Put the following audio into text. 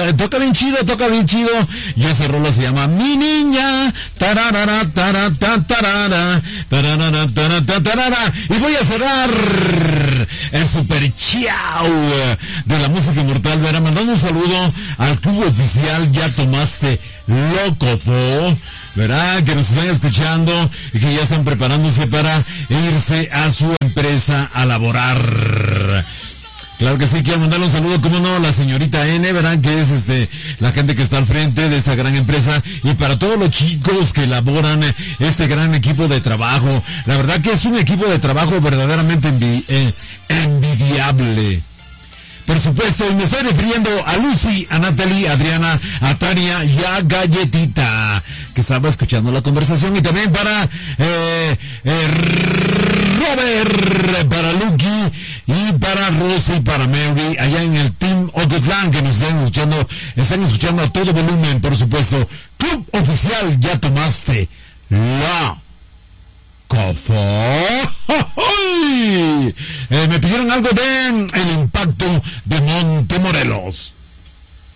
toca bien chido. Y esa rola se llama Mi Niña. Tararara, tarara, tarara, tarara, tarara, tarara. Y voy a cerrar el super chiao de la música inmortal, verá, mandando un saludo al club oficial Ya Tomaste Loco, ¿verdad? Que nos están escuchando y que ya están preparándose para irse a su empresa a laborar. Claro que sí, quiero mandarle un saludo, como no, a la señorita N, ¿verdad? Que es la gente que está al frente de esta gran empresa, y para todos los chicos que elaboran este gran equipo de trabajo. La verdad que es un equipo de trabajo verdaderamente envidiable. Por supuesto, y me estoy refiriendo a Lucy, a Natalie, a Adriana, a Tania y a Galletita, que estaba escuchando la conversación, y también para Robert, para Lucky, y para Rosy, para Mary, allá en el Team Ocotlán, que nos están escuchando a todo volumen, por supuesto. Club oficial Ya Tomaste La Me pidieron algo de El Impacto de Montemorelos.